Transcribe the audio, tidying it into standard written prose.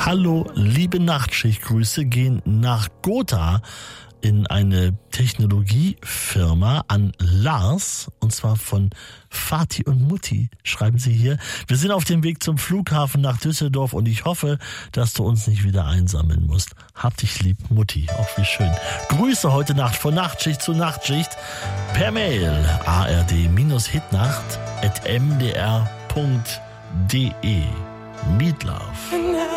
Hallo, liebe Nachtschichtgrüße gehen nach Gotha in eine Technologiefirma an Lars, und zwar von Vati und Mutti, schreiben sie hier. Wir sind auf dem Weg zum Flughafen nach Düsseldorf und ich hoffe, dass du uns nicht wieder einsammeln musst. Hab dich lieb, Mutti. Auch wie schön. Grüße heute Nacht von Nachtschicht zu Nachtschicht per Mail ard-hitnacht@mdr.de. Meatloaf.